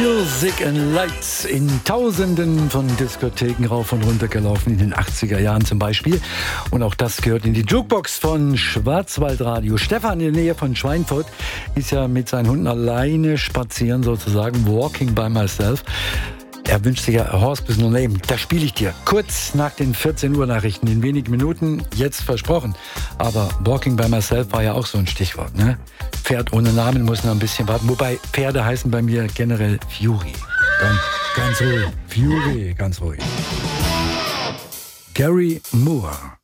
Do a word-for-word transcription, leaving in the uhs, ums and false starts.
Music and Lights in Tausenden von Diskotheken rauf und runter gelaufen, in den achtziger Jahren zum Beispiel. Und auch das gehört in die Jukebox von Schwarzwaldradio. Stefan in der Nähe von Schweinfurt ist ja mit seinen Hunden alleine spazieren, sozusagen, walking by myself. Er wünscht sich ja A Horse with No Name. Da spiele ich dir kurz nach den vierzehn Uhr Nachrichten in wenigen Minuten, jetzt versprochen. Aber Walking by Myself war ja auch so ein Stichwort, ne? Pferd ohne Namen muss noch ein bisschen warten. Wobei Pferde heißen bei mir generell Fury. Ganz, ganz ruhig. Fury, ganz ruhig. Gary Moore.